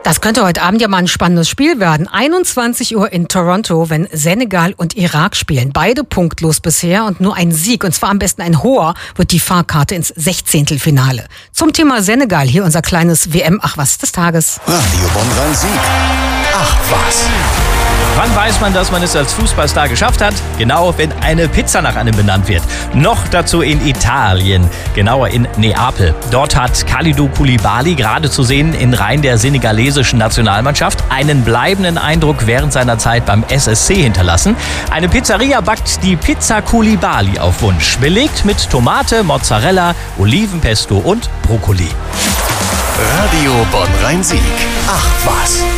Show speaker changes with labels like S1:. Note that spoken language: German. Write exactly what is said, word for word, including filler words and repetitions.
S1: Das könnte heute Abend ja mal ein spannendes Spiel werden. einundzwanzig Uhr in Toronto, wenn Senegal und Irak spielen. Beide punktlos bisher und nur ein Sieg, und zwar am besten ein hoher, wird die Fahrkarte ins Sechzehntelfinale. Zum Thema Senegal hier unser kleines W M-Ach was des Tages.
S2: Radio Bonn-Rhein-Sieg. Ach was.
S3: Wann weiß man, dass man es als Fußballstar geschafft hat? Genau, wenn eine Pizza nach einem benannt wird. Noch dazu in Italien, genauer in Neapel. Dort hat Kalidou Koulibaly, gerade zu sehen in Reihen der senegalesischen Nationalmannschaft, einen bleibenden Eindruck während seiner Zeit beim S S C hinterlassen. Eine Pizzeria backt die Pizza Koulibaly auf Wunsch, belegt mit Tomate, Mozzarella, Olivenpesto und Brokkoli.
S2: Radio Bonn-Rhein-Sieg. Ach was.